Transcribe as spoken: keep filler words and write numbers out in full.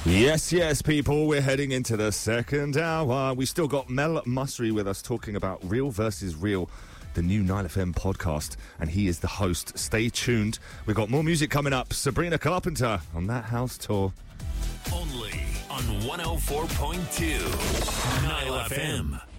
Yes, yes, people, we're heading into the second hour. We still got Mel Musri with us talking about Real versus Real, the new Nile F M podcast, and he is the host. Stay tuned. We've got more music coming up. Sabrina Carpenter on That House Tour. Only on one oh four point two Nile F M.